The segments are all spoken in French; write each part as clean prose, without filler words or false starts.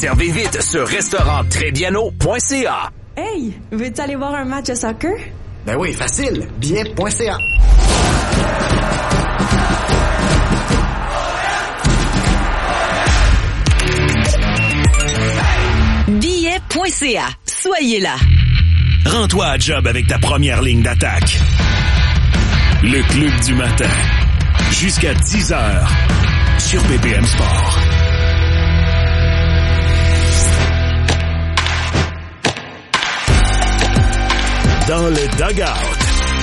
Servez vite sur restaurant-tresbiano.ca. Hey, veux-tu aller voir un match de soccer? Ben oui, facile. Billet.ca. Billet.ca. Soyez là. Rends-toi à job avec ta première ligne d'attaque. Le Club du matin. Jusqu'à 10h sur BPM Sport. Dans le dugout.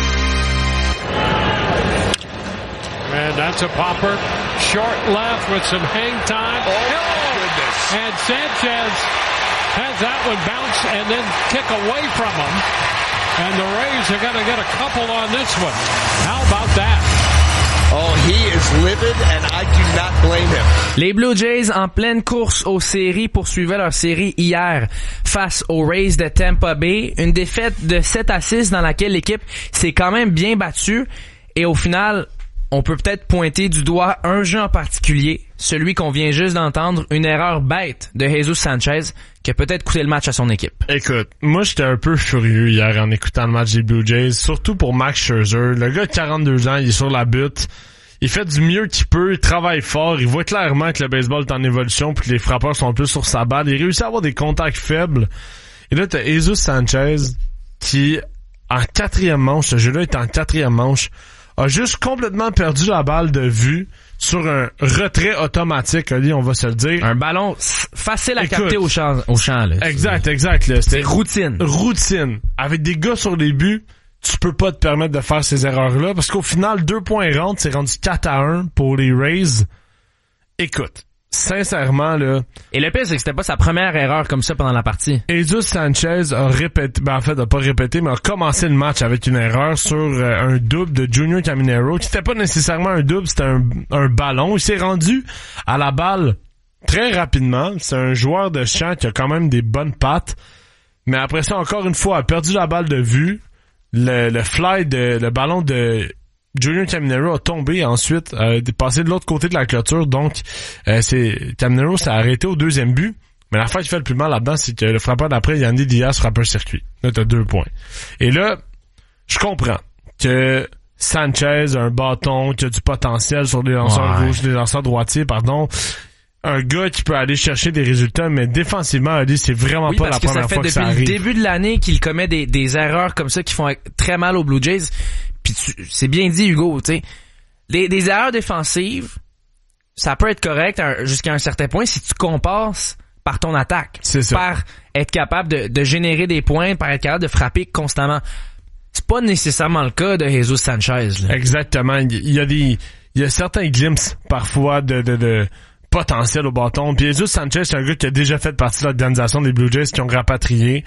And that's a popper. Short left with some hang time. Oh, goodness. And Sanchez has that one bounce and then kick away from him. And the Rays are going to get a couple on this one. How about that? Oh, he is livid and I do not blame him. Les Blue Jays en pleine course aux séries poursuivaient leur série hier face aux Rays de Tampa Bay. Une défaite de 7-6 dans laquelle l'équipe s'est quand même bien battue. Et au final, on peut peut-être pointer du doigt un jeu en particulier, celui qu'on vient juste d'entendre, une erreur bête de Jesus Sanchez qui a peut-être coûté le match à son équipe. Écoute, moi j'étais un peu furieux hier en écoutant le match des Blue Jays, surtout pour Max Scherzer. Le gars de 42 ans, il est sur la butte. Il fait du mieux qu'il peut, il travaille fort, il voit clairement que le baseball est en évolution puis que les frappeurs sont plus sur sa balle. Il réussit à avoir des contacts faibles. Et là, t'as Jesus Sanchez qui, en quatrième manche, ce jeu-là est en quatrième manche, a juste complètement perdu la balle de vue sur un retrait automatique, Ali, on va se le dire. Un ballon facile à capter au champ là. Exact, là. C'est routine. Routine. Avec des gars sur les buts, tu peux pas te permettre de faire ces erreurs-là, parce qu'au final, 2 points rentrent, c'est rendu 4-1 pour les Rays. Écoute, sincèrement, là... Et le pire, c'est que c'était pas sa première erreur comme ça pendant la partie. Jesus Sanchez a répété, a pas répété, mais a commencé le match avec une erreur sur un double de Junior Caminero, qui était pas nécessairement un double, c'était un ballon. Il s'est rendu à la balle très rapidement. C'est un joueur de champ qui a quand même des bonnes pattes, mais après ça, encore une fois, a perdu la balle de vue. Le ballon de Junior Caminero a tombé ensuite, passé de l'autre côté de la clôture, donc Caminero s'est arrêté au deuxième but. Mais l'affaire qui fait le plus mal là-dedans, c'est que le frappeur d'après, Yandy Diaz, frappe un circuit. Là, t'as 2 points. Et là, je comprends que Sanchez a un bâton, qui a du potentiel sur les lanceurs rouges, les lanceurs droitiers, un gars qui peut aller chercher des résultats, mais défensivement, Ali, c'est vraiment pas la première fois que ça arrive. Depuis le début de l'année qu'il commet des erreurs comme ça qui font très mal aux Blue Jays. Puis c'est bien dit, Hugo, tu sais. Des erreurs défensives, ça peut être correct jusqu'à un certain point si tu compenses par ton attaque. C'est ça. Par être capable de générer des points, par être capable de frapper constamment. C'est pas nécessairement le cas de Jesus Sanchez, là. Exactement. Il y a certains glimpses, parfois, de potentiel au bâton. Puis Jesus Sanchez, c'est un gars qui a déjà fait partie de l'organisation des Blue Jays qui ont rapatrié.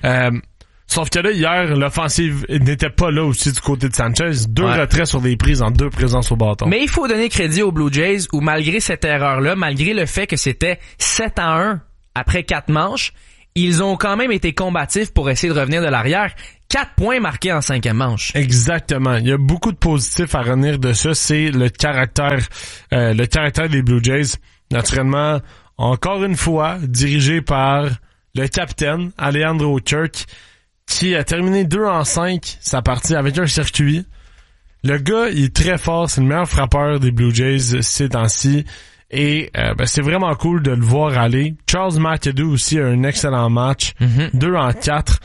Sauf que là, hier, l'offensive n'était pas là aussi du côté de Sanchez. 2 retraits sur des prises en 2 présences au bâton. Mais il faut donner crédit aux Blue Jays où malgré cette erreur-là, malgré le fait que c'était 7-1 après 4 manches, ils ont quand même été combatifs pour essayer de revenir de l'arrière. 4 points marqués en 5e manche. Exactement. Il y a beaucoup de positifs à retenir de ça. C'est le caractère des Blue Jays. Naturellement, encore une fois, dirigé par le capitaine, Alejandro Kirk, qui a terminé 2-5 sa partie avec un circuit. Le gars, il est très fort. C'est le meilleur frappeur des Blue Jays ces temps-ci. Et c'est vraiment cool de le voir aller. Charles McAdoo aussi a un excellent match. 2-4.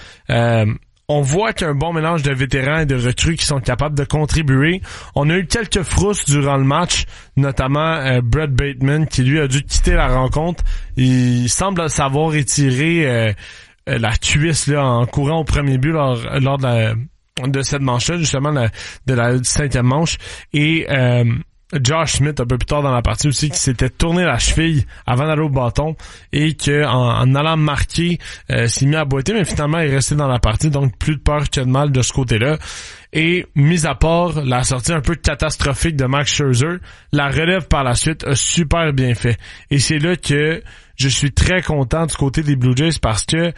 On voit qu'il y a un bon mélange de vétérans et de recrues qui sont capables de contribuer. On a eu quelques frousses durant le match, notamment Brett Bateman qui lui a dû quitter la rencontre. Il semble savoir étirer la cuisse là en courant au premier but lors de cette manche-là, justement de la 5e manche. Et Josh Smith, un peu plus tard dans la partie aussi, qui s'était tourné la cheville avant d'aller au bâton et que en allant marquer, s'est mis à boiter, mais finalement il est resté dans la partie, donc plus de peur que de mal de ce côté-là. Et mis à part la sortie un peu catastrophique de Max Scherzer, la relève par la suite a super bien fait. Et c'est là que je suis très content du côté des Blue Jays parce que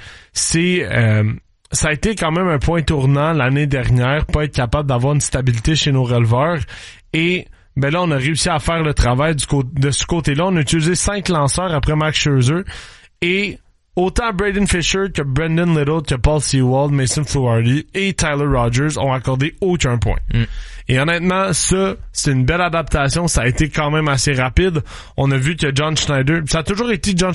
ça a été quand même un point tournant l'année dernière, pas être capable d'avoir une stabilité chez nos releveurs. Et là, on a réussi à faire le travail de ce côté-là. On a utilisé 5 lanceurs après Max Scherzer. Et autant Braden Fisher que Brendan Little, que Paul Sewald, Mason Fluharty et Tyler Rogers ont accordé aucun point. Et honnêtement, ça, c'est une belle adaptation. Ça a été quand même assez rapide. On a vu que John Schneider a toujours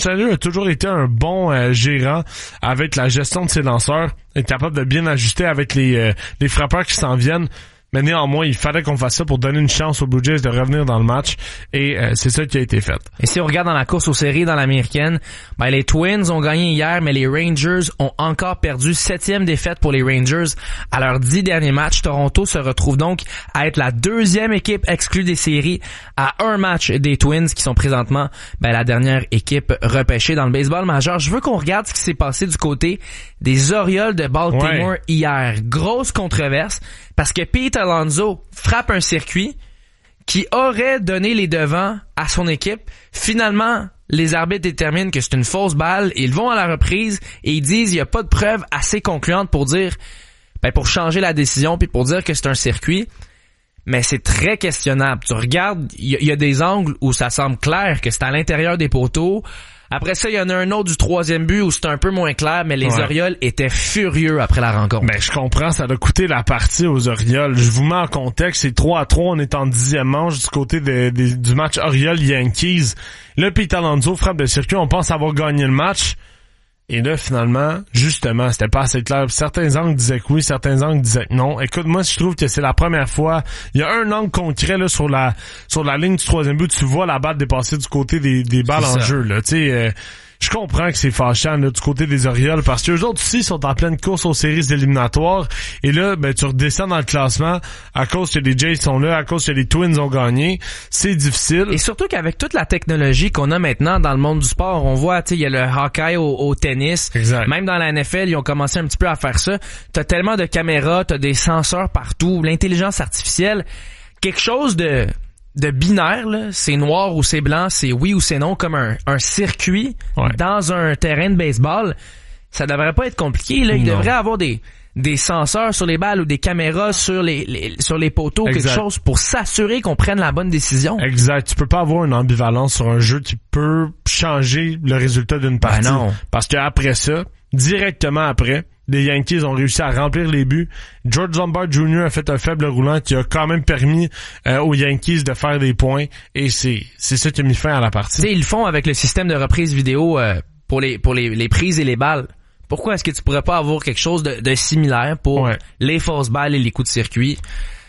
été un bon gérant avec la gestion de ses lanceurs. Il est capable de bien ajuster avec les frappeurs qui s'en viennent. Mais néanmoins, il fallait qu'on fasse ça pour donner une chance aux Blue Jays de revenir dans le match. Et c'est ça qui a été fait. Et si on regarde dans la course aux séries dans l'américaine, ben les Twins ont gagné hier, mais les Rangers ont encore perdu. 7e défaite pour les Rangers à leurs 10 derniers matchs. Toronto se retrouve donc à être la 2e équipe exclue des séries à un match des Twins, qui sont présentement la dernière équipe repêchée dans le baseball majeur. Je veux qu'on regarde ce qui s'est passé du côté des Orioles de Baltimore hier. Grosse controverse, parce que Pete Alonso frappe un circuit qui aurait donné les devants à son équipe. Finalement, les arbitres déterminent que c'est une fausse balle. Ils vont à la reprise et ils disent il n'y a pas de preuves assez concluantes pour dire, pour changer la décision puis pour dire que c'est un circuit. Mais c'est très questionnable. Tu regardes, il y a des angles où ça semble clair que c'est à l'intérieur des poteaux. Après ça, il y en a un autre du 3e but où c'est un peu moins clair, mais les Orioles étaient furieux après la rencontre. Mais je comprends, ça doit coûter la partie aux Orioles. Je vous mets en contexte, c'est 3-3, on est en 10e manche du côté du match Orioles-Yankees. Là, Pete Alonso frappe le circuit, on pense avoir gagné le match. Et là, finalement, justement, c'était pas assez clair. Certains angles disaient que oui, certains angles disaient que non. Écoute, moi, je trouve que c'est la première fois. Il y a un angle concret là sur la ligne du 3e but. Tu vois la balle dépasser du côté des balles en jeu. Là, tu sais. Je comprends que c'est fâchant là, du côté des Orioles, parce que eux autres aussi sont en pleine course aux séries éliminatoires. Et là, tu redescends dans le classement à cause que les Jays sont là, à cause que les Twins ont gagné. C'est difficile. Et surtout qu'avec toute la technologie qu'on a maintenant dans le monde du sport, on voit, il y a le hockey au tennis. Exact. Même dans la NFL, ils ont commencé un petit peu à faire ça. T'as tellement de caméras, t'as des senseurs partout, l'intelligence artificielle, quelque chose de binaire, là, c'est noir ou c'est blanc, c'est oui ou c'est non, comme un circuit dans un terrain de baseball. Ça devrait pas être compliqué, là. Il devrait avoir des senseurs sur les balles ou des caméras sur les poteaux, quelque chose pour s'assurer qu'on prenne la bonne décision. Exact. Tu peux pas avoir une ambivalence sur un jeu qui peut changer le résultat d'une partie. Non. Parce que après ça, directement après, les Yankees ont réussi à remplir les buts. George Lombard Jr. a fait un faible roulant qui a quand même permis aux Yankees de faire des points. Et c'est ça qui a mis fin à la partie. T'sais, ils le font avec le système de reprise vidéo pour les prises et les balles. Pourquoi est-ce que tu pourrais pas avoir quelque chose de similaire pour les fausses balles et les coups de circuit?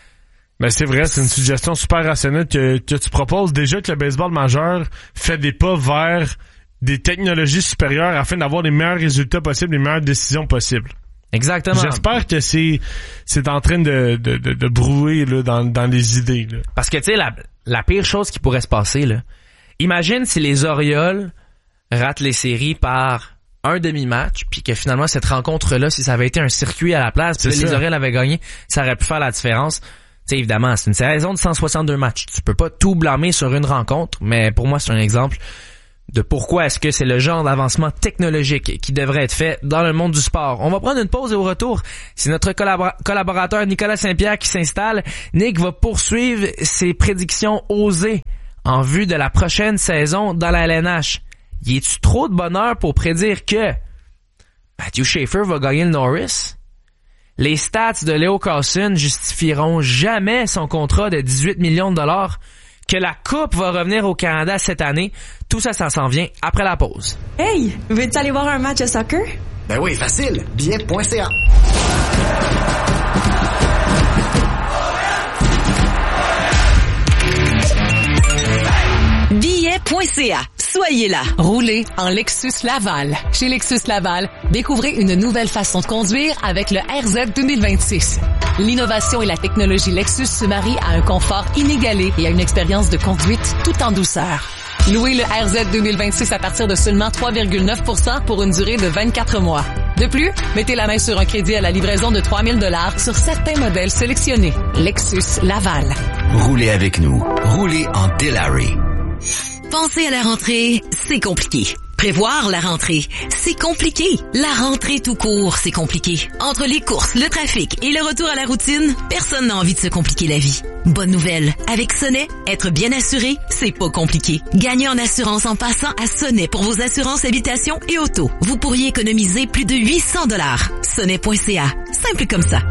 Ben c'est vrai, c'est une suggestion super rationnelle que tu proposes. Déjà que le baseball majeur fait des pas vers des technologies supérieures afin d'avoir les meilleurs résultats possibles, les meilleures décisions possibles. Exactement. J'espère que c'est en train de brouiller là, dans les idées. Là. Parce que tu sais, la pire chose qui pourrait se passer, là, imagine si les Orioles ratent les séries par un demi-match, puis que finalement cette rencontre-là, si ça avait été un circuit à la place, puis les Orioles avaient gagné, ça aurait pu faire la différence. Tu sais, évidemment, c'est une saison de 162 matchs. Tu peux pas tout blâmer sur une rencontre, mais pour moi, c'est un exemple de pourquoi est-ce que c'est le genre d'avancement technologique qui devrait être fait dans le monde du sport. On va prendre une pause et au retour, c'est notre collaborateur Nicolas Saint-Pierre qui s'installe. Nick va poursuivre ses prédictions osées en vue de la prochaine saison dans la LNH. Y est-tu trop de bonheur pour prédire que Matthew Schaefer va gagner le Norris? Les stats de Leo Carlson justifieront jamais son contrat de 18 millions de dollars. Que la Coupe va revenir au Canada cette année. Tout ça, ça s'en vient après la pause. Hey, veux-tu aller voir un match de soccer? Ben oui, facile. Billet.ca. Billet.ca. Soyez là. Roulez en Lexus Laval. Chez Lexus Laval, découvrez une nouvelle façon de conduire avec le RZ 2026. L'innovation et la technologie Lexus se marient à un confort inégalé et à une expérience de conduite tout en douceur. Louez le RZ 2026 à partir de seulement 3,9% pour une durée de 24 mois. De plus, mettez la main sur un crédit à la livraison de 3 000 $ sur certains modèles sélectionnés. Lexus Laval. Roulez avec nous. Roulez en Delary. Penser à la rentrée, c'est compliqué. Prévoir la rentrée, c'est compliqué. La rentrée tout court, c'est compliqué. Entre les courses, le trafic et le retour à la routine, personne n'a envie de se compliquer la vie. Bonne nouvelle, avec Sonnet, être bien assuré, c'est pas compliqué. Gagnez en assurance en passant à Sonnet pour vos assurances habitation et auto. Vous pourriez économiser plus de 800 $. Sonnet.ca, simple comme ça.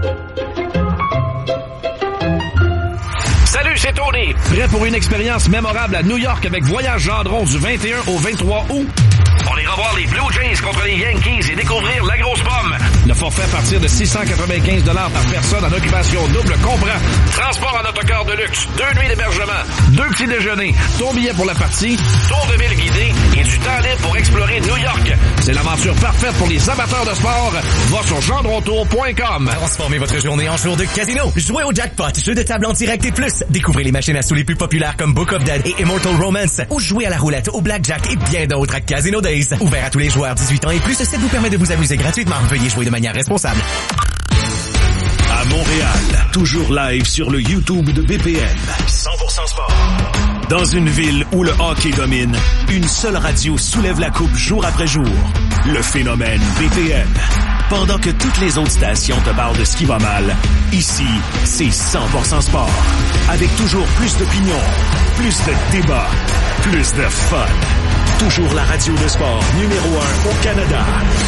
Salut, c'est Tony. Prêt pour une expérience mémorable à New York avec Voyage Gendron du 21 au 23 août? On ira voir les Blue Jays contre les Yankees et découvrir la grosse pomme. Le forfait à partir de 695 $ par personne en occupation double comprend transport en autocar de luxe, 2 nuits d'hébergement, 2 petits déjeuners, ton billet pour la partie, tour de ville guidé et du temps libre pour explorer New York. C'est l'aventure parfaite pour les amateurs de sport. Va sur gendrontour.com. Transformez votre journée en jour de casino. Jouez au jackpot, jeu de table en direct et plus. Découvrez les machines à sous les plus populaires comme Book of Dead et Immortal Romance. Ou jouez à la roulette, au blackjack et bien d'autres à Casino Days. Ouvert à tous les joueurs 18 ans et plus, ça vous permet de vous amuser gratuitement. Veuillez jouer de manière responsable. À Montréal, toujours live sur le YouTube de BPM. 100% sport. Dans une ville où le hockey domine, une seule radio soulève la coupe jour après jour. Le phénomène BPM. Pendant que toutes les autres stations te parlent de ce qui va mal, ici, c'est 100% sport. Avec toujours plus d'opinions, plus de débats, plus de fun. Toujours la radio de sport numéro 1 au Canada.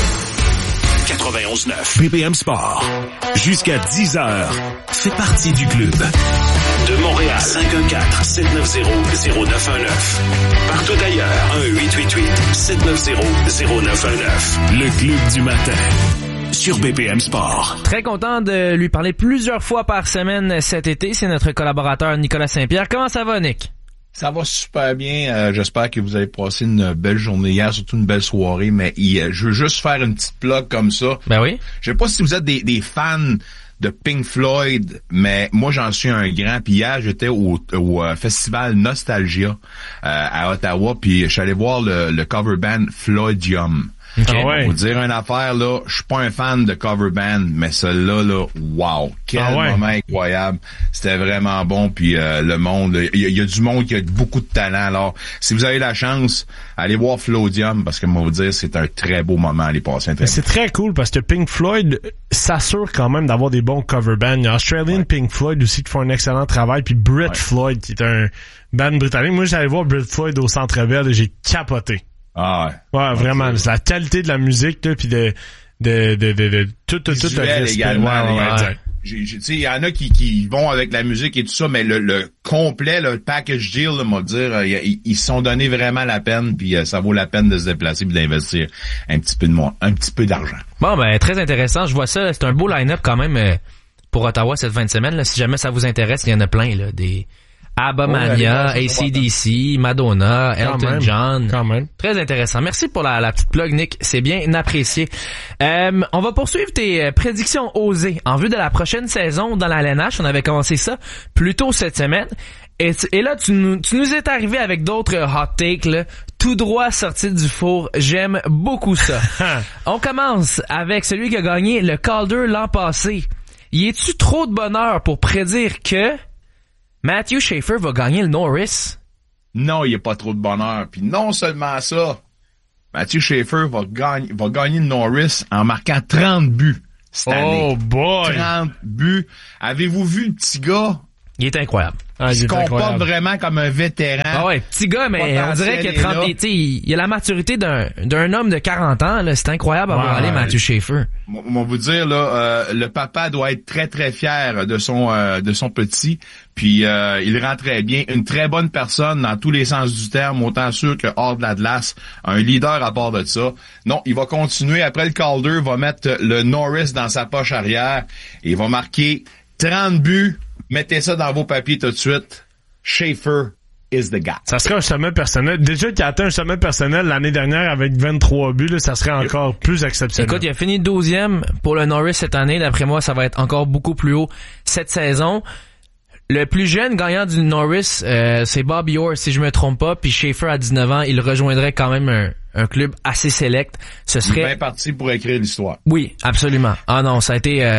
91.9 BPM Sport. Jusqu'à 10h. Fais partie du club. De Montréal, 514-790-0919. Partout ailleurs, 1-888-790-0919. Le club du matin. Sur BPM Sport. Très content de lui parler plusieurs fois par semaine cet été. C'est notre collaborateur Nicolas Saint-Pierre. Comment ça va, Nick? Ça va super bien. J'espère que vous avez passé une belle journée hier, surtout une belle soirée. Mais je veux juste faire une petite plug comme ça. Ben oui. Je sais pas si vous êtes des fans de Pink Floyd, mais moi j'en suis un grand. Puis hier j'étais au festival Nostalgia à Ottawa, puis je suis allé voir le cover band Floydium. Okay. Ah ouais. Pour dire une affaire, là, je suis pas un fan de cover band, mais celui-là, là, wow! Quel moment incroyable! C'était vraiment bon, puis le monde, il y a du monde qui a beaucoup de talent. Alors, si vous avez la chance, allez voir Floydium, parce que moi vous dire, c'est un très beau moment à aller passer. C'est très cool, parce que Pink Floyd s'assure quand même d'avoir des bons cover bands. Il y a Australian Pink Floyd aussi qui font un excellent travail, puis Brit Floyd qui est un band britannique. Moi, j'allais voir Brit Floyd au Centre Bell et j'ai capoté. Ah ouais. Ouais, vraiment. C'est la qualité de la musique, là, pis de tout le respect. Également, ouais. Tu sais, il y en a qui vont avec la musique et tout ça, mais le complet, là, le package deal, là, moi dire, ils se sont donné vraiment la peine, puis ça vaut la peine de se déplacer puis d'investir un petit peu d'argent. Bon, ben très intéressant. Je vois ça. C'est un beau line-up quand même pour Ottawa cette fin de semaine. Là. Si jamais ça vous intéresse, il y en a plein là, des ABBA-Mania, AC/DC, Madonna, Elton John. Quand même. Très intéressant. Merci pour la petite plug, Nick. C'est bien apprécié. On va poursuivre tes prédictions osées en vue de la prochaine saison dans la LNH. On avait commencé ça plus tôt cette semaine. Et là, tu nous es arrivé avec d'autres hot takes, là, tout droit sortis du four. J'aime beaucoup ça. On commence avec celui qui a gagné le Calder l'an passé. Y est-tu trop de bonheur pour prédire que Matthew Schaefer va gagner le Norris? Non, il n'y a pas trop de bonheur. Puis non seulement ça, Matthew Schaefer va gagner le Norris en marquant 30 buts cette année. Oh boy! 30 buts. Avez-vous vu le petit gars? Il est incroyable. Il se comporte vraiment comme un vétéran. Ah ouais, petit gars, mais on dirait qu'il a 30, il a la maturité d'un homme de 40 ans, là. C'est incroyable à voir aller Matthew Schaefer. On va vous dire, là, le papa doit être très, très fier de son petit. Puis, il rend très bien. Une très bonne personne dans tous les sens du terme, autant sûr que hors de la glace. Un leader à part de ça. Non, il va continuer. Après le Calder, il va mettre le Norris dans sa poche arrière et il va marquer 30 buts. Mettez ça dans vos papiers tout de suite. Schaefer is the guy. Ça serait un sommet personnel. Déjà qu'il a atteint un sommet personnel l'année dernière avec 23 buts, là, ça serait encore plus exceptionnel. Écoute, il a fini 12e pour le Norris cette année. D'après moi, ça va être encore beaucoup plus haut cette saison. Le plus jeune gagnant du Norris, c'est Bobby Orr, si je me trompe pas. Puis Schaefer, à 19 ans, il rejoindrait quand même un club assez select. Ce serait bien parti pour écrire l'histoire. Oui, absolument. Ah non, ça a été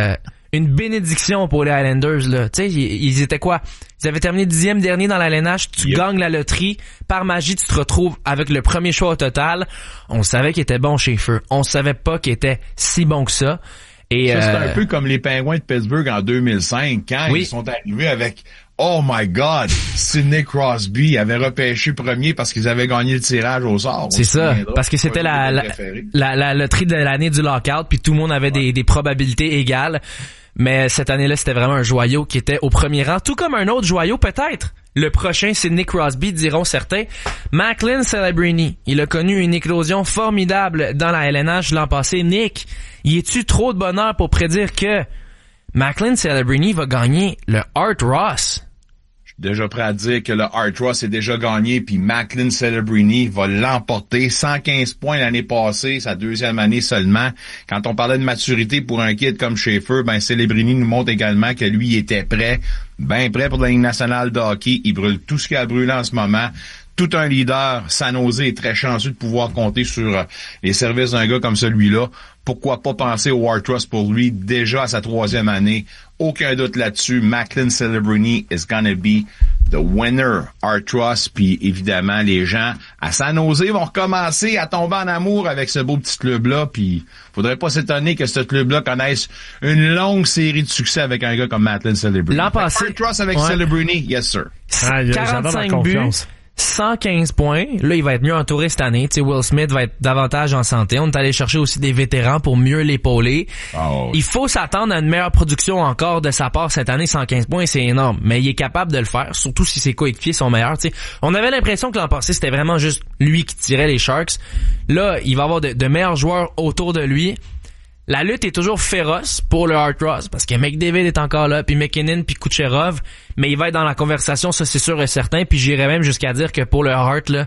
une bénédiction pour les Islanders, là. Tu sais, ils étaient quoi? Ils avaient terminé 10e dernier dans la LNH, tu gagnes la loterie, par magie, tu te retrouves avec le premier choix au total. On savait qu'il était bon, Schaefer. On savait pas qu'il était si bon que ça. Et ça, c'est un peu comme les Penguins de Pittsburgh en 2005, quand ils sont arrivés avec oh my God, Sidney Crosby avait repêché premier parce qu'ils avaient gagné le tirage au sort. C'est ça, parce que c'était la loterie de l'année du lockout, puis tout le monde avait des probabilités égales. Mais cette année-là, c'était vraiment un joyau qui était au premier rang, tout comme un autre joyau peut-être. Le prochain Sidney Crosby, diront certains. Macklin Celebrini, il a connu une éclosion formidable dans la LNH l'an passé. Nick, y est-tu trop de bonheur pour prédire que Macklin Celebrini va gagner le Art Ross? Déjà prêt à dire que le Art Ross est déjà gagné, puis Macklin Celebrini va l'emporter. 115 points l'année passée, sa deuxième année seulement. Quand on parlait de maturité pour un kid comme Schaefer, ben Celebrini nous montre également que lui était prêt, bien prêt pour la Ligue nationale de hockey. Il brûle tout ce qu'il a brûlé en ce moment. Tout un leader, San Jose est très chanceux de pouvoir compter sur les services d'un gars comme celui-là. Pourquoi pas penser au Art Ross pour lui, déjà à sa troisième année. Aucun doute là-dessus. Macklin Celebrini is gonna be the winner. Art Ross, puis évidemment, les gens à San Jose vont recommencer à tomber en amour avec ce beau petit club-là, puis faudrait pas s'étonner que ce club-là connaisse une longue série de succès avec un gars comme Macklin Celebrini. L'an passé, Art Ross avec Celebrini, yes sir. 45 buts. 115 points. Là, il va être mieux entouré cette année. Tu sais, Will Smith va être davantage en santé. On est allé chercher aussi des vétérans pour mieux l'épauler. Oh. Il faut s'attendre à une meilleure production encore de sa part cette année. 115 points, c'est énorme. Mais il est capable de le faire, surtout si ses coéquipiers sont meilleurs. Tu sais, on avait l'impression que l'an passé, c'était vraiment juste lui qui tirait les Sharks. Là, il va avoir de meilleurs joueurs autour de lui. La lutte est toujours féroce pour le Art Ross parce que McDavid est encore là, puis McKinnon, puis Kucherov, mais il va être dans la conversation, ça c'est sûr et certain, puis j'irais même jusqu'à dire que pour le Hart, là,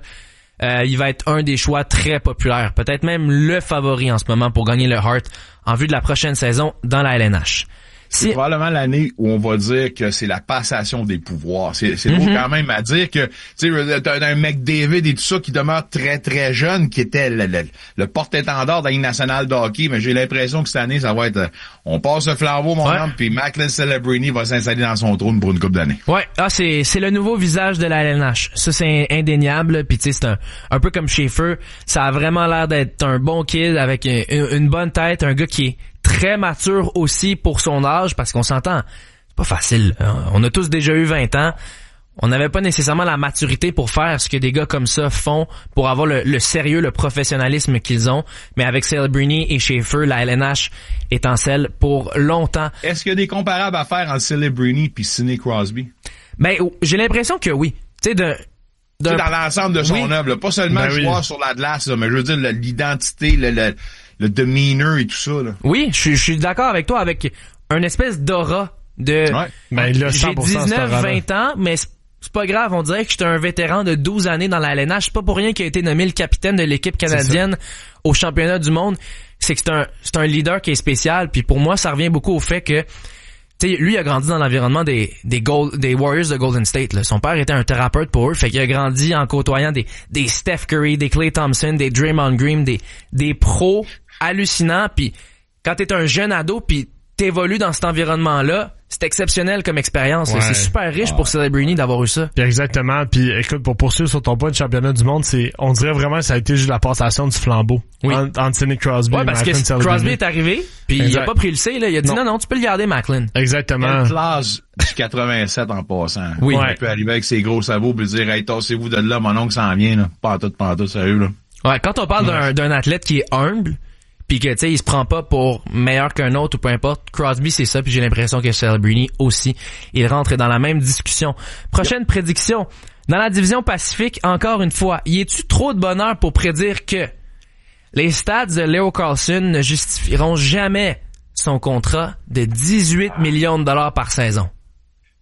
il va être un des choix très populaires, peut-être même le favori en ce moment pour gagner le Hart en vue de la prochaine saison dans la LNH. C'est probablement l'année où on va dire que c'est la passation des pouvoirs. C'est beau quand même à dire que, tu sais, t'as un McDavid et tout ça qui demeure très très jeune, qui était le porte-étendard de la Ligue nationale de hockey, mais j'ai l'impression que cette année, ça va être, on passe le flambeau, mon homme, puis Macklin Celebrini va s'installer dans son trône pour une couple d'années. Ouais, c'est le nouveau visage de la LNH. Ça, c'est indéniable, puis tu sais, c'est un peu comme Schaefer. Ça a vraiment l'air d'être un bon kid avec une bonne tête, un gars qui est très mature aussi pour son âge, parce qu'on s'entend, c'est pas facile. On a tous déjà eu 20 ans. On n'avait pas nécessairement la maturité pour faire ce que des gars comme ça font, pour avoir le sérieux, le professionnalisme qu'ils ont. Mais avec Celebrini et Schaefer, la LNH étincelle pour longtemps. Est-ce qu'il y a des comparables à faire entre Celebrini puis Sidney Crosby? Ben, j'ai l'impression que oui. Tu sais, dans l'ensemble de son œuvre, là, pas seulement le joueur sur la glace, là, mais je veux dire l'identité, le demeanor et tout ça, là. Oui, je suis d'accord avec toi, avec une espèce d'aura de... Ouais. Ben, il a 100% j'ai 19-20 ans, mais c'est pas grave, on dirait que j'étais un vétéran de 12 années dans la LNH. C'est pas pour rien qu'il a été nommé le capitaine de l'équipe canadienne au championnat du monde. C'est que c'est un leader qui est spécial, puis pour moi, ça revient beaucoup au fait que tu sais, lui, il a grandi dans l'environnement des Warriors de Golden State, là. Son père était un thérapeute pour eux, fait qu'il a grandi en côtoyant des Steph Curry, des Klay Thompson, des Draymond Green, des pros hallucinants, puis quand t'es un jeune ado, puis t'évolues dans cet environnement-là, c'est exceptionnel comme expérience. Ouais. C'est super riche pour Celebrini d'avoir eu ça. Exactement. Puis écoute, pour poursuivre sur ton point de championnat du monde, on dirait vraiment que ça a été juste la passation du flambeau entre Sidney Crosby et parce Macklin que Celebrini. Crosby est arrivé, puis il a pas pris le C, là. Il a dit non, tu peux le garder, Macklin. Exactement. Quelle classe du 87 en passant. Oui. Il peut arriver avec ses gros sabots et dire hey, tassez-vous de là, mon oncle s'en vient, là. Pas tout, sérieux, là. Ouais, quand on parle d'un athlète qui est humble, puis que tu sais il se prend pas pour meilleur qu'un autre ou peu importe, Crosby c'est ça, puis j'ai l'impression que Celebrini aussi, il rentre dans la même discussion. Prochaine prédiction, dans la division Pacifique, encore une fois, y est-tu trop de bonheur pour prédire que les stats de Leo Carlsson ne justifieront jamais son contrat de 18 millions de dollars par saison?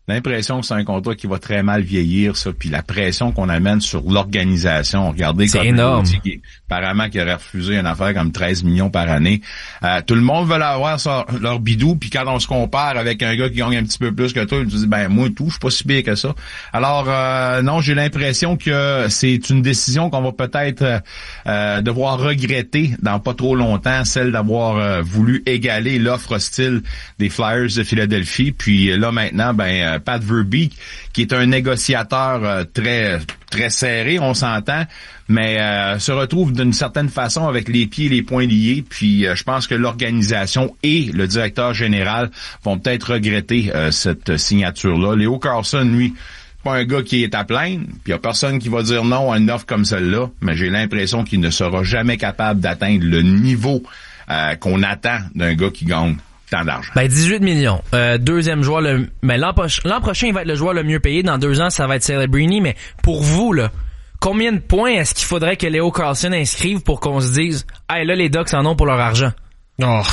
l'impression que c'est un contrat qui va très mal vieillir, ça, puis la pression qu'on amène sur l'organisation. Regardez, c'est énorme. Apparemment, qui aurait refusé une affaire comme 13 millions par année. Tout le monde veut avoir leur bidou, puis quand on se compare avec un gars qui gagne un petit peu plus que toi, il te dit, ben moi tout, je suis pas si pire que ça. Alors non, j'ai l'impression que c'est une décision qu'on va peut-être devoir regretter dans pas trop longtemps, celle d'avoir voulu égaler l'offre hostile des Flyers de Philadelphie. Puis là maintenant, Pat Verbeek, qui est un négociateur très très serré, on s'entend, mais se retrouve d'une certaine façon avec les pieds et les poings liés. Puis je pense que l'organisation et le directeur général vont peut-être regretter cette signature-là. Leo Carlsson, lui, pas un gars qui est à plaindre, puis il y a personne qui va dire non à une offre comme celle-là, mais j'ai l'impression qu'il ne sera jamais capable d'atteindre le niveau qu'on attend d'un gars qui gagne tant d'argent. 18 millions. Deuxième joueur, mais l'an prochain, il va être le joueur le mieux payé. Dans 2 ans, ça va être Celebrini. Mais pour vous, là, combien de points est-ce qu'il faudrait que Leo Carlsson inscrive pour qu'on se dise, hey, là, les Ducks en ont pour leur argent? Oh,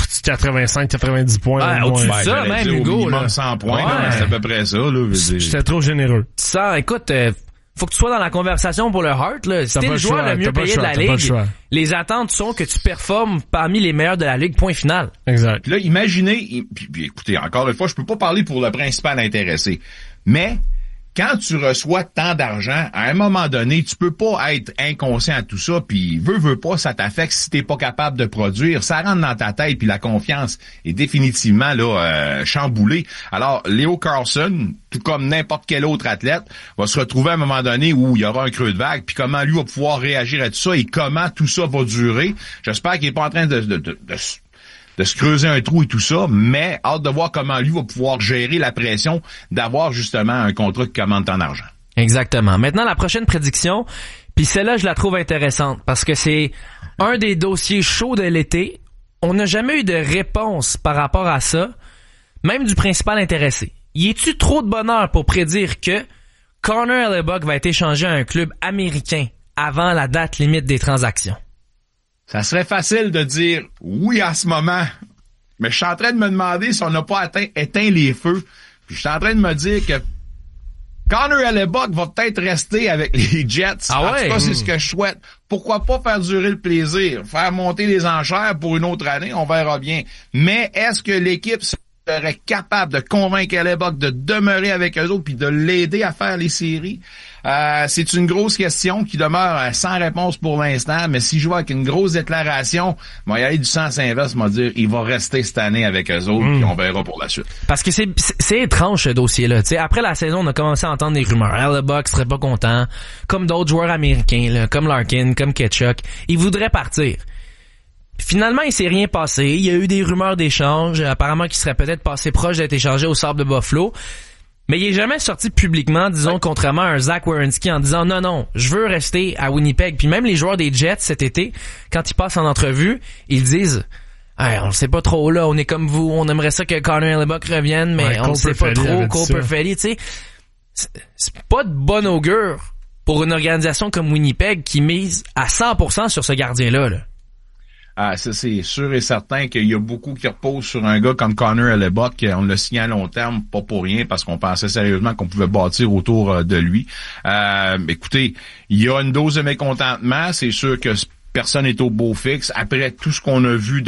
85-90 points. Ah, au-dessus de ça, même, Hugo. Minimum 100 points, là, c'est à peu près ça. J'étais trop généreux. Ça, écoute, faut que tu sois dans la conversation pour le Hart, là. Si t'es le joueur le mieux payé de la Ligue, les attentes sont que tu performes parmi les meilleurs de la Ligue, point final. Exact. Puis là, imaginez, puis écoutez, encore une fois, je peux pas parler pour le principal intéressé, mais quand tu reçois tant d'argent, à un moment donné, tu peux pas être inconscient à tout ça, puis veux pas, ça t'affecte si t'es pas capable de produire. Ça rentre dans ta tête, puis la confiance est définitivement là chamboulée. Alors, Leo Carlsson, tout comme n'importe quel autre athlète, va se retrouver à un moment donné où il y aura un creux de vague, puis comment lui va pouvoir réagir à tout ça et comment tout ça va durer. J'espère qu'il est pas en train de se creuser un trou et tout ça, mais hâte de voir comment lui va pouvoir gérer la pression d'avoir justement un contrat qui commande tant d'argent. Exactement. Maintenant, la prochaine prédiction, puis celle-là, je la trouve intéressante parce que c'est un des dossiers chauds de l'été. On n'a jamais eu de réponse par rapport à ça, même du principal intéressé. Y est-tu trop de bonheur pour prédire que Connor Hellebuyck va être échangé à un club américain avant la date limite des transactions? Ça serait facile de dire oui à ce moment, mais je suis en train de me demander si on n'a pas éteint les feux. Puis je suis en train de me dire que Connor Hellebuyck va peut-être rester avec les Jets. Ah ouais? En tout cas, c'est ce que je souhaite. Pourquoi pas faire durer le plaisir? Faire monter les enchères pour une autre année, on verra bien. Mais est-ce que l'équipe serait capable de convaincre Hellebuyck de demeurer avec eux autres puis de l'aider à faire les séries? C'est une grosse question qui demeure sans réponse pour l'instant, mais si je vois avec une grosse déclaration, moi, il y a du sens inverse, m'a dire, il va rester cette année avec eux autres, puis on verra pour la suite. Parce que c'est étrange, ce dossier-là. T'sais, après la saison, on a commencé à entendre des rumeurs. Hellebuyck serait pas content, comme d'autres joueurs américains, là, comme Larkin, comme Ketchuk. Il voudrait partir. Finalement, il s'est rien passé. Il y a eu des rumeurs d'échange. Apparemment, qu'il serait peut-être passé proche d'être échangé au Sables de Buffalo. Mais il est jamais sorti publiquement, disons, contrairement à un Zach Werenski, en disant non, je veux rester à Winnipeg. Puis même les joueurs des Jets cet été, quand ils passent en entrevue, ils disent hey, on le sait pas trop là, on est comme vous, on aimerait ça que Connor Hellebuyck revienne, mais on le sait pas trop, Cole Perfetti, tu sais. C'est pas de bon augure pour une organisation comme Winnipeg qui mise à 100% sur ce gardien-là, là. Ah, ça, c'est sûr et certain qu'il y a beaucoup qui reposent sur un gars comme Connor Hellebuyck. On l'a signé à long terme, pas pour rien, parce qu'on pensait sérieusement qu'on pouvait bâtir autour de lui. Écoutez, il y a une dose de mécontentement. C'est sûr que personne n'est au beau fixe. Après tout ce qu'on a vu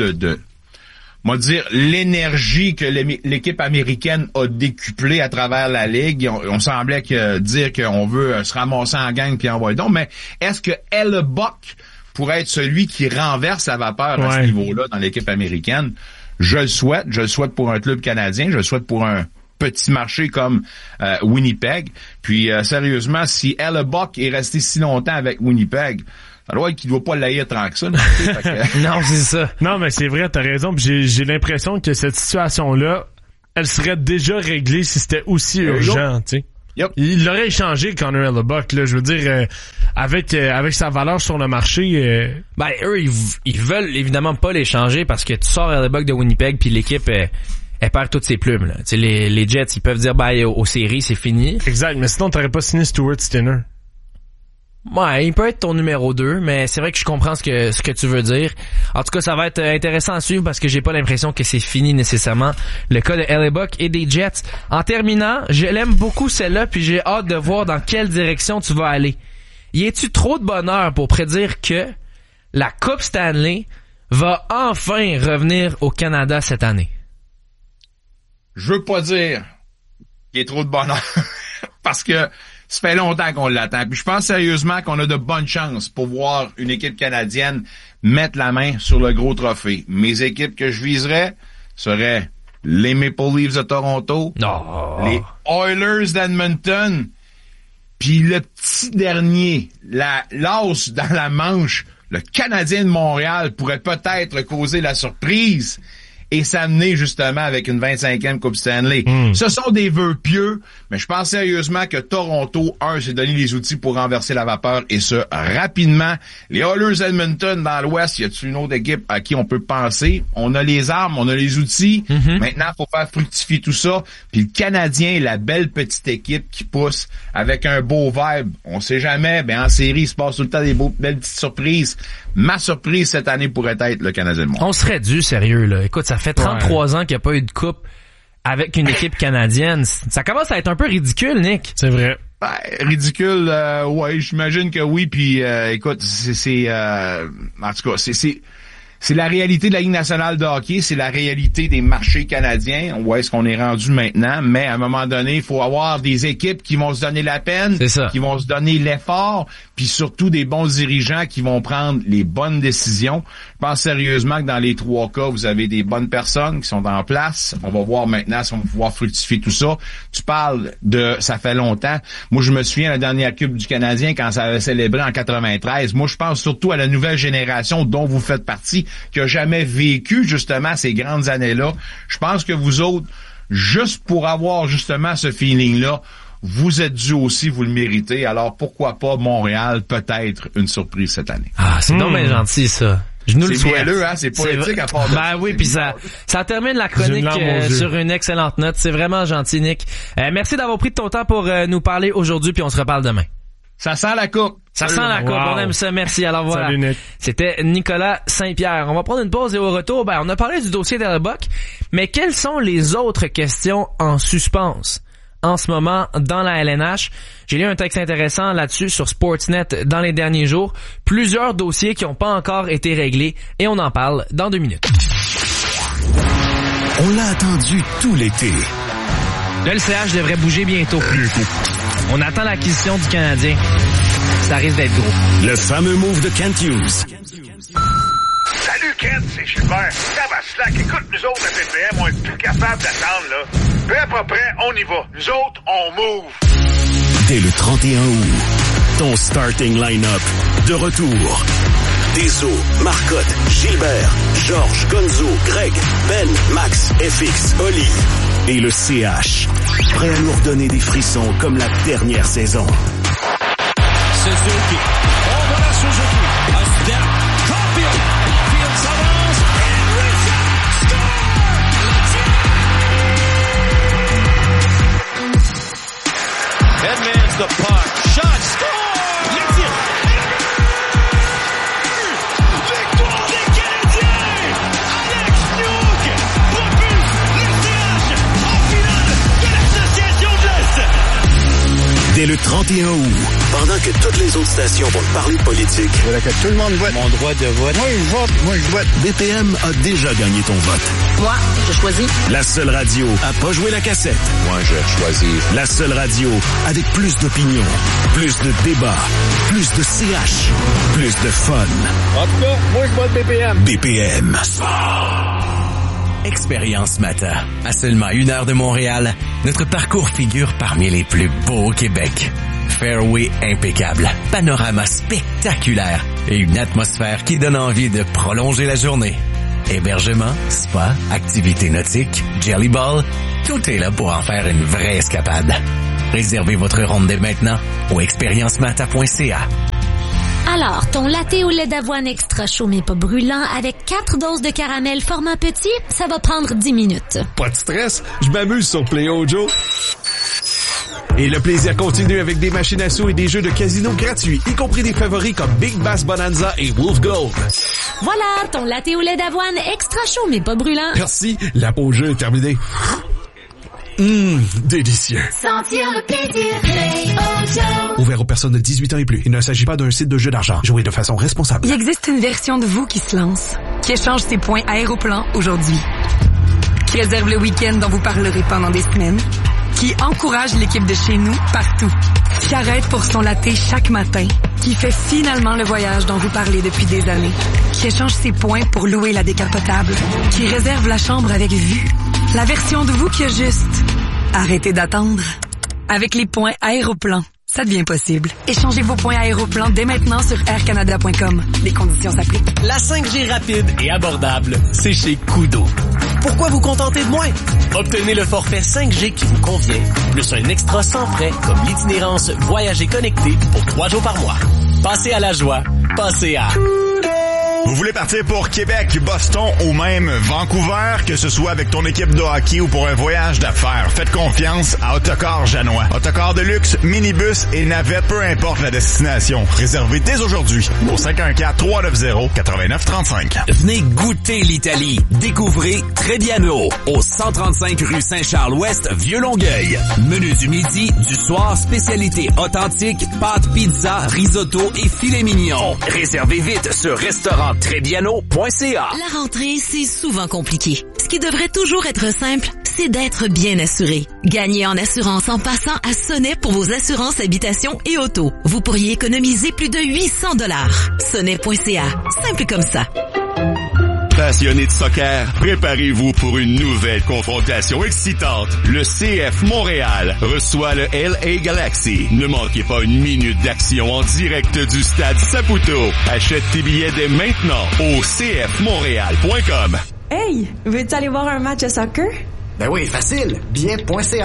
moi dire l'énergie que l'équipe américaine a décuplée à travers la ligue, on semblait dire qu'on veut se ramasser en gang puis envoyer donc. Mais est-ce que Hellebuyck pourrait être celui qui renverse la vapeur à ce niveau-là dans l'équipe américaine? Je le souhaite. Je le souhaite pour un club canadien. Je le souhaite pour un petit marché comme Winnipeg. Puis, sérieusement, si Hellebuyck est resté si longtemps avec Winnipeg, ça doit être qu'il ne doit pas l'haïr tant que ça. Non, c'est ça. Non, mais c'est vrai, t'as raison. Puis j'ai l'impression que cette situation-là, elle serait déjà réglée si c'était aussi urgent, tu sais. Yep. Il l'aurait échangé, Connor Hellebuyck, là. Je veux dire, avec sa valeur sur le marché. Eux, ils veulent évidemment pas l'échanger parce que tu sors Hellebuyck de Winnipeg puis l'équipe elle perd toutes ses plumes, là. Tu sais, les Jets, ils peuvent dire aux séries, c'est fini. Exact, mais sinon t'aurais pas signé Stuart Skinner. Ouais, il peut être ton numéro 2, mais c'est vrai que je comprends ce que tu veux dire. En tout cas, ça va être intéressant à suivre parce que j'ai pas l'impression que c'est fini nécessairement le cas de LA Buck et des Jets. En terminant, je l'aime beaucoup celle-là, puis j'ai hâte de voir dans quelle direction tu vas aller. Y a-tu trop de bonheur pour prédire que la Coupe Stanley va enfin revenir au Canada cette année? Je veux pas dire qu'il y a trop de bonheur parce que ça fait longtemps qu'on l'attend. Puis je pense sérieusement qu'on a de bonnes chances pour voir une équipe canadienne mettre la main sur le gros trophée. Mes équipes que je viserais seraient les Maple Leafs de Toronto, les Oilers d'Edmonton, puis le petit dernier, l'as dans la manche, le Canadien de Montréal pourrait peut-être causer la surprise et s'amener justement avec une 25e Coupe Stanley. Ce sont des vœux pieux, mais je pense sérieusement que Toronto, s'est donné les outils pour renverser la vapeur, et ce, rapidement. Les Oilers Edmonton dans l'Ouest, y a-t-il une autre équipe à qui on peut penser? On a les armes, on a les outils. Maintenant, il faut faire fructifier tout ça. Puis le Canadien, la belle petite équipe qui pousse avec un beau vibe. On sait jamais, en série, il se passe tout le temps des belles petites surprises. Ma surprise cette année pourrait être le Canadien de Montréal. On serait dû, sérieux, là. Écoute, ça fait 33 ans qu'il n'y a pas eu de coupe avec une équipe canadienne. Ça commence à être un peu ridicule, Nick. C'est vrai. Ridicule, ouais, j'imagine que oui. Puis, écoute, en tout cas, c'est la réalité de la Ligue nationale de hockey, c'est la réalité des marchés canadiens. Où est-ce qu'on est rendu maintenant? Mais à un moment donné, il faut avoir des équipes qui vont se donner la peine, qui vont se donner l'effort, puis surtout des bons dirigeants qui vont prendre les bonnes décisions. Je pense sérieusement que dans les 3 cas, vous avez des bonnes personnes qui sont en place. On va voir maintenant si on va pouvoir fructifier tout ça. Tu parles de ça fait longtemps. Moi, je me souviens de la dernière Coupe du Canadien quand ça avait célébré en 93. Moi, je pense surtout à la nouvelle génération dont vous faites partie, qui a jamais vécu justement ces grandes années-là. Je pense que vous autres, juste pour avoir justement ce feeling-là, vous êtes dû aussi, vous le méritez. Alors pourquoi pas Montréal, peut-être une surprise cette année. Ah, c'est donc bien gentil ça. Je nous le souhaite. C'est poétique à part de Ben oui, puis ça termine la chronique sur une excellente note. C'est vraiment gentil, Nick. Merci d'avoir pris de ton temps pour nous parler aujourd'hui, puis on se reparle demain. Ça sent la coupe. Ça sent la coupe, on aime ça, merci. Alors voilà, salut, Nick. C'était Nicolas Saint-Pierre. On va prendre une pause et au retour, on a parlé du dossier d'LA Buck, mais quelles sont les autres questions en suspens en ce moment dans la LNH? J'ai lu un texte intéressant là-dessus sur Sportsnet dans les derniers jours. Plusieurs dossiers qui n'ont pas encore été réglés et on en parle dans 2 minutes. On l'a attendu tout l'été. Le LCH devrait bouger bientôt. On attend l'acquisition du Canadien. Ça risque d'être gros. Le fameux move de Kent Hughes. Salut Kent, c'est Gilbert. Ça va slack. Écoute, nous autres, à BPM, on est plus capable d'attendre, là. Prêt, pas prêt, on y va. Nous autres, on move. Dès le 31 août, ton starting line-up de retour. Deso, Marcotte, Gilbert, Georges, Gonzo, Greg, Ben, Max, FX, Oli et le CH. Prêt à nous redonner des frissons comme la dernière saison. Suzuki. Oh, voilà Suzuki. A step. Caulfield. Caulfield s'avance. And Richard score! Edmonds the puck. Shot. Score! Le tir. Victoire des Canadiens! Alex Newhook propulse le CH en finale de l'Association de l'Est. Dès le 31 août, pendant que toutes les autres stations vont parler de politique, que tout le monde vote. Mon droit de vote. Moi, je vote. BPM a déjà gagné ton vote. Moi, je choisis. La seule radio à pas jouer la cassette. Moi, je choisis. La seule radio avec plus d'opinion, plus de débats, plus de CH, plus de fun. En tout cas, moi, je vote BPM. BPM. Expérience Mata. À seulement 1 heure de Montréal, notre parcours figure parmi les plus beaux au Québec. Fairway impeccable, panorama spectaculaire et une atmosphère qui donne envie de prolonger la journée. Hébergement, spa, activités nautiques, jelly ball, tout est là pour en faire une vraie escapade. Réservez votre ronde dès maintenant au expériencemata.ca. Alors, ton latte au lait d'avoine extra chaud mais pas brûlant avec 4 doses de caramel format petit, ça va prendre 10 minutes. Pas de stress, je m'amuse sur Play Joe. Et le plaisir continue avec des machines à sous et des jeux de casino gratuits, y compris des favoris comme Big Bass Bonanza et Wolf Gold. Voilà, ton latte au lait d'avoine extra chaud mais pas brûlant. Merci, la pause jeu est terminée. Délicieux. Sentir le plaisir, Play Ojo. Ouvert aux personnes de 18 ans et plus. Il ne s'agit pas d'un site de jeu d'argent. Jouez de façon responsable. Il existe une version de vous qui se lance, qui échange ses points Aéroplan aujourd'hui, qui réserve le week-end dont vous parlerez pendant des semaines, qui encourage l'équipe de chez nous partout, qui arrête pour son latte chaque matin, qui fait finalement le voyage dont vous parlez depuis des années, qui échange ses points pour louer la décapotable, qui réserve la chambre avec vue. La version de vous qui a juste arrêtez d'attendre. Avec les points Aéroplan, ça devient possible. Échangez vos points Aéroplan dès maintenant sur aircanada.com. Les conditions s'appliquent. La 5G rapide et abordable, c'est chez Koodo. Pourquoi vous contenter de moins? Obtenez le forfait 5G qui vous convient, plus un extra sans frais comme l'itinérance Voyager connecté pour 3 jours par mois. Passez à la joie, passez à... Vous voulez partir pour Québec, Boston ou même Vancouver, que ce soit avec ton équipe de hockey ou pour un voyage d'affaires, faites confiance à Autocar Janois. Autocar de luxe, minibus et navette, peu importe la destination. Réservez dès aujourd'hui au 514-390-8935. Venez goûter l'Italie. Découvrez Trebbiano au 135 rue Saint-Charles-Ouest, Vieux-Longueuil. Menu du midi, du soir, spécialité authentique, pâtes, pizza, risotto et filet mignon. Réservez vite sur restaurant-trebbiano.ca. La rentrée, c'est souvent compliqué. Ce qui devrait toujours être simple, c'est d'être bien assuré. Gagnez en assurance en passant à Sonnet pour vos assurances habitation et auto. Vous pourriez économiser plus de 800 $. Sonnet.ca. Simple comme ça. Passionnés de soccer, préparez-vous pour une nouvelle confrontation excitante. Le CF Montréal reçoit le LA Galaxy. Ne manquez pas une minute d'action en direct du stade Saputo. Achète tes billets dès maintenant au cfmontréal.com. Hey, veux-tu aller voir un match de soccer? Ben oui, facile. Billet.ca.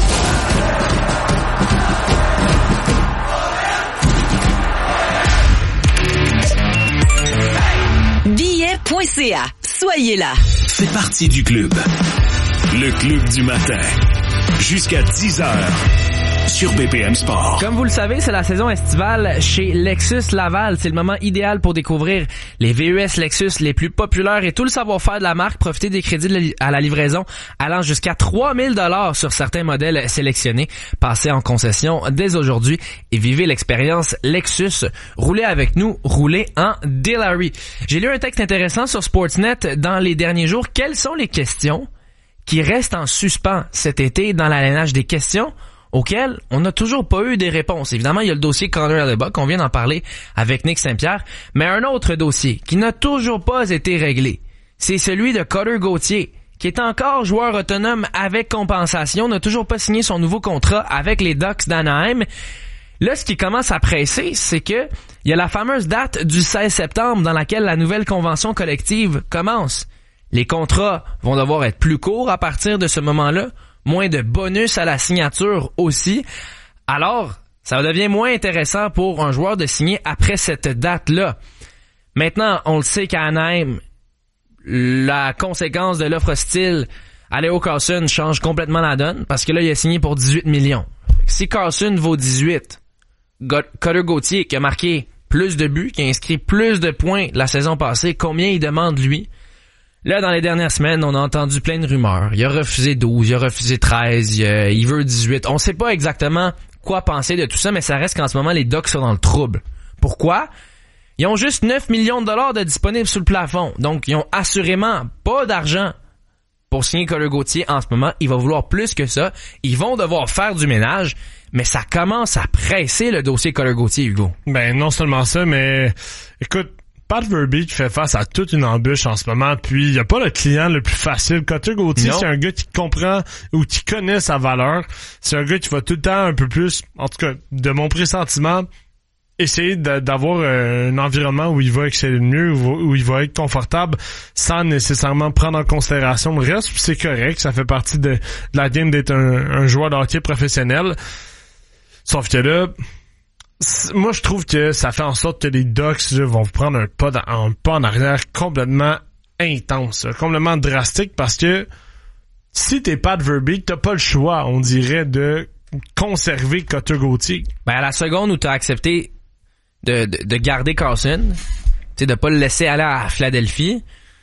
Billet.ca. Soyez là. Fais partie du club. Le club du matin. Jusqu'à 10h. Sur BPM Sport. Comme vous le savez, c'est la saison estivale chez Lexus Laval. C'est le moment idéal pour découvrir les VUS Lexus les plus populaires et tout le savoir-faire de la marque. Profitez des crédits à la livraison allant jusqu'à 3000 $ sur certains modèles sélectionnés. Passez en concession dès aujourd'hui et vivez l'expérience Lexus. Roulez avec nous, roulez en Dilary. J'ai lu un texte intéressant sur Sportsnet dans les derniers jours. Quelles sont les questions qui restent en suspens cet été dans l'arénage des questions auxquelles on n'a toujours pas eu des réponses? Évidemment, il y a le dossier Connor Hellebuyck, on vient d'en parler avec Nick Saint-Pierre, mais un autre dossier qui n'a toujours pas été réglé, c'est celui de Cutter Gauthier, qui est encore joueur autonome avec compensation, n'a toujours pas signé son nouveau contrat avec les Ducks d'Anaheim. Là, ce qui commence à presser, c'est que il y a la fameuse date du 16 septembre dans laquelle la nouvelle convention collective commence. Les contrats vont devoir être plus courts à partir de ce moment-là, moins de bonus à la signature aussi. Alors, ça devient moins intéressant pour un joueur de signer après cette date-là. Maintenant, on le sait qu'à Anaheim, la conséquence de l'offre hostile à Leo Carlson change complètement la donne, parce que là, il a signé pour 18 millions. Si Carlson vaut 18, Cutter Gauthier, qui a marqué plus de buts, qui a inscrit plus de points la saison passée, combien il demande lui? Là, dans les dernières semaines, on a entendu plein de rumeurs. Il a refusé 12, il a refusé 13, il veut 18. On sait pas exactement quoi penser de tout ça, mais ça reste qu'en ce moment, les Ducks sont dans le trouble. Pourquoi? Ils ont juste 9 millions de $ de disponibles sous le plafond. Donc, ils ont assurément pas d'argent pour signer Cutter Gauthier en ce moment. Il va vouloir plus que ça. Ils vont devoir faire du ménage, mais ça commence à presser le dossier Cutter Gauthier, Hugo. Ben, non seulement ça, mais écoute, Pat Verbeek fait face à toute une embûche en ce moment, puis il n'y a pas le client le plus facile. Cutter Gauthier, c'est un gars qui comprend ou qui connaît sa valeur. C'est un gars qui va tout le temps un peu plus, en tout cas, de mon pressentiment, essayer d'avoir un environnement où il va exceller le mieux, où il va être confortable, sans nécessairement prendre en considération le reste. Puis c'est correct, ça fait partie de la game d'être un joueur de hockey professionnel. Sauf que là, moi, je trouve que ça fait en sorte que les Ducks là, vont prendre un pas en arrière complètement intense, complètement drastique, parce que si t'es Pat Verbeek, t'as pas le choix, on dirait, de conserver Cutter Gauthier. Ben, à la seconde où t'as accepté de garder Carlson, tu sais, de pas le laisser aller à Philadelphie,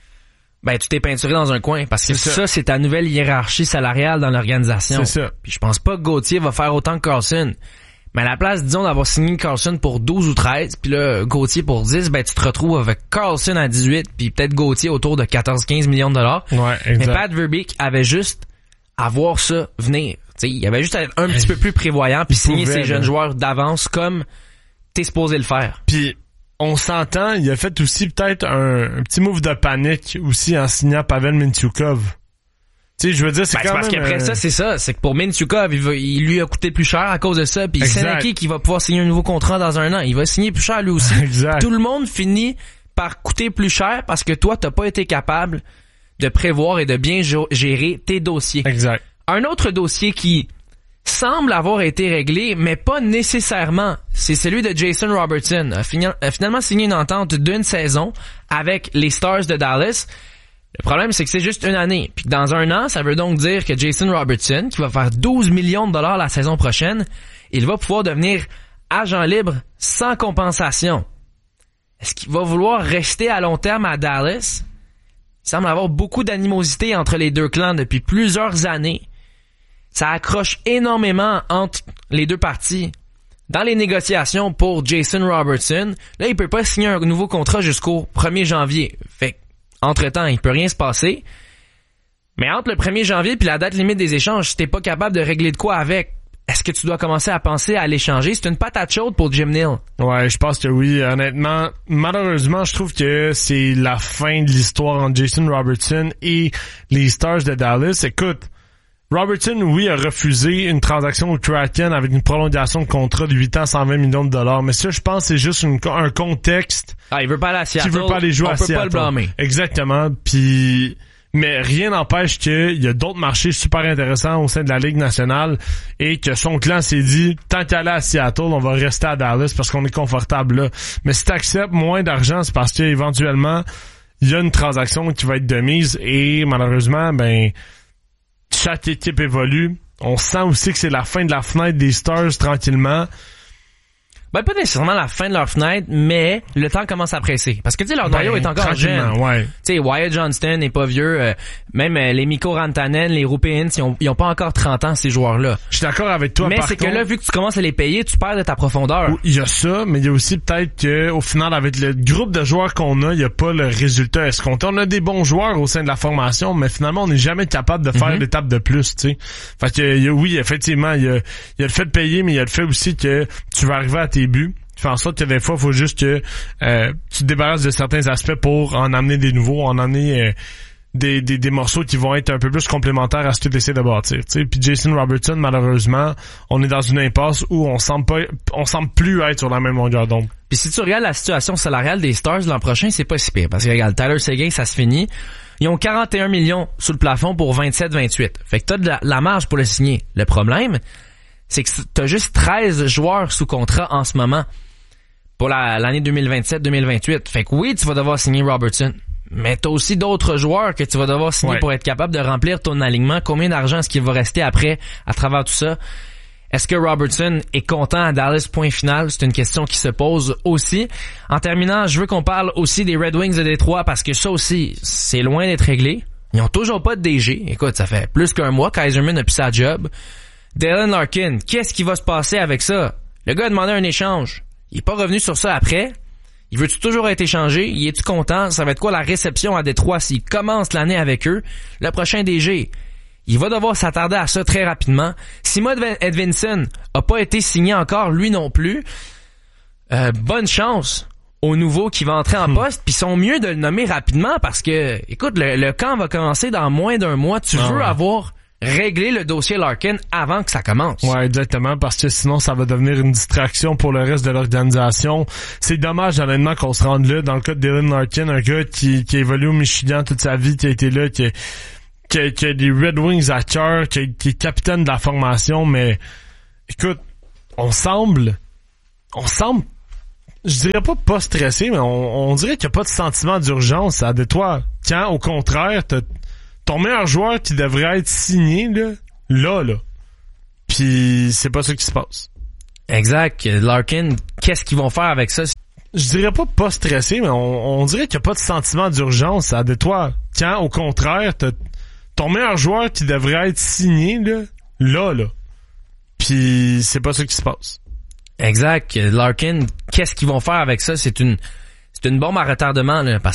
ben, tu t'es peinturé dans un coin. Parce que ça, c'est ta nouvelle hiérarchie salariale dans l'organisation. C'est ça. Puis je pense pas que Gauthier va faire autant que Carlson. Mais à la place, disons, d'avoir signé Carlson pour 12 ou 13, puis là, Gauthier pour 10, ben, tu te retrouves avec Carlson à 18, puis peut-être Gauthier autour de 14-15 millions de dollars. Ouais, exact. Mais Pat Verbeek avait juste à voir ça venir. T'sais, il avait juste à être un petit peu plus prévoyant puis signer ses jeunes joueurs d'avance comme t'es supposé le faire. Puis on s'entend, il a fait aussi peut-être un petit move de panique aussi en signant Pavel Mintyukov. Tu sais, je veux dire, c'est quand même... parce qu'après ça, c'est ça. C'est que pour Mintyukov, il lui a coûté plus cher à cause de ça. Puis Seneki qui va pouvoir signer un nouveau contrat dans un an, il va signer plus cher lui aussi. Exact. Tout le monde finit par coûter plus cher parce que toi, t'as pas été capable de prévoir et de bien gérer tes dossiers. Exact. Un autre dossier qui semble avoir été réglé, mais pas nécessairement, c'est celui de Jason Robertson. A finalement signé une entente d'une saison avec les Stars de Dallas. Le problème, c'est que c'est juste une année. Puis dans un an, ça veut donc dire que Jason Robertson, qui va faire 12 millions de dollars la saison prochaine, il va pouvoir devenir agent libre sans compensation. Est-ce qu'il va vouloir rester à long terme à Dallas? Il semble avoir beaucoup d'animosité entre les deux clans depuis plusieurs années. Ça accroche énormément entre les deux parties. Dans les négociations pour Jason Robertson, là, il peut pas signer un nouveau contrat jusqu'au 1er janvier. Fait entre-temps, il peut rien se passer. Mais entre le 1er janvier puis la date limite des échanges, si t'es pas capable de régler de quoi avec, est-ce que tu dois commencer à penser à l'échanger? C'est une patate chaude pour Jim Neal. Ouais, je pense que oui. Honnêtement, malheureusement, je trouve que c'est la fin de l'histoire entre Jason Robertson et les Stars de Dallas. Écoute, Robertson, oui, a refusé une transaction au Kraken avec une prolongation de contrat de 8 ans, 120 millions de dollars. Mais ça, je pense que c'est juste un contexte. Ah, il veut pas aller à Seattle. Qui veut pas aller jouer à Seattle. On peut pas le blâmer. Exactement. Puis, mais rien n'empêche qu'il y a d'autres marchés super intéressants au sein de la Ligue nationale et que son clan s'est dit, tant qu'à aller à Seattle, on va rester à Dallas parce qu'on est confortable là. Mais si t'acceptes moins d'argent, c'est parce qu'éventuellement, il y a une transaction qui va être de mise et malheureusement, ben, chaque équipe évolue. On sent aussi que c'est la fin de la fenêtre des Stars tranquillement. Ben, pas nécessairement la fin de leur fenêtre, mais le temps commence à presser. Parce que, tu sais, leur noyau est encore jeune. Ouais. Tu sais, Wyatt Johnston n'est pas vieux. Même les Mikko Rantanen, les Rupeins, ils ont pas encore 30 ans, ces joueurs-là. Je suis d'accord avec toi, mais c'est que là, vu que tu commences à les payer, tu perds de ta profondeur. Il y a ça, mais il y a aussi peut-être que au final, avec le groupe de joueurs qu'on a, il y a pas le résultat escompté. On a des bons joueurs au sein de la formation, mais finalement, on n'est jamais capable de faire l'étape de plus, tu sais. Fait que, oui, effectivement, il y a le fait de payer, mais il y a le fait aussi que tu vas arriver à tes buts. Tu fais en sorte que des fois, il faut juste que tu te débarrasses de certains aspects pour en amener des nouveaux, en amener des morceaux qui vont être un peu plus complémentaires à ce que tu essaies de bâtir. T'sais. Puis Jason Robertson, malheureusement, on est dans une impasse où on semble plus être sur la même longueur d'onde. Puis si tu regardes la situation salariale des Stars l'an prochain, c'est pas si pire. Parce que regarde, Tyler Seguin, ça se finit. Ils ont 41 millions sous le plafond pour 27-28. Fait que t'as de la marge pour le signer. Le problème, c'est que t'as juste 13 joueurs sous contrat en ce moment pour l'année 2027-2028. Fait que oui, tu vas devoir signer Robertson, mais t'as aussi d'autres joueurs que tu vas devoir signer pour être capable de remplir ton alignement. Combien d'argent est-ce qu'il va rester après à travers tout ça? Est-ce que Robertson est content à Dallas, point final? C'est une question qui se pose aussi. En terminant, je veux qu'on parle aussi des Red Wings de Détroit parce que ça aussi, c'est loin d'être réglé. Ils ont toujours pas de DG. Écoute, ça fait plus qu'un mois qu'Yzerman a plus sa job. Dylan Larkin, qu'est-ce qui va se passer avec ça? Le gars a demandé un échange. Il est pas revenu sur ça après. Il veut-tu toujours être échangé? Il est-tu content? Ça va être quoi la réception à Détroit s'il commence l'année avec eux? Le prochain DG, il va devoir s'attarder à ça très rapidement. Simon Edvinsson a pas été signé encore, lui non plus. Bonne chance au nouveau qui va entrer en poste, puis ils sont mieux de le nommer rapidement parce que, écoute, le camp va commencer dans moins d'un mois. Tu veux avoir régler le dossier Larkin avant que ça commence. Ouais, exactement, parce que sinon ça va devenir une distraction pour le reste de l'organisation. C'est dommage honnêtement qu'on se rende là. Dans le cas de Dylan Larkin, un gars qui évolue au Michigan toute sa vie, qui a été là, qui a des Red Wings à cœur, qui est capitaine de la formation, mais on semble, je dirais pas stressé, mais on dirait qu'il n'y a pas de sentiment d'urgence à Détroit. Quand, au contraire, ton meilleur joueur qui devrait être signé, là. Puis Puis c'est pas ça qui se passe. Exact. Larkin, qu'est-ce qu'ils vont faire avec ça? Je dirais pas stressé, mais on dirait qu'il n'y a pas de sentiment d'urgence à Détroit. Quand, au contraire, t'as ton meilleur joueur qui devrait être signé, là. Puis c'est pas ça qui se passe. Exact. Larkin, qu'est-ce qu'ils vont faire avec ça? C'est une bombe à retardement, là, parce